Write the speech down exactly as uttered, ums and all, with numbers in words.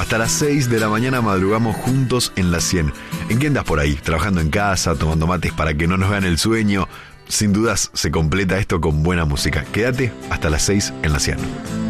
Hasta las seis de la mañana madrugamos juntos en la cien. ¿En qué andas por ahí? Trabajando en casa, tomando mates para que no nos vean el sueño. Sin dudas se completa esto con buena música. Quédate hasta las seis en la cien.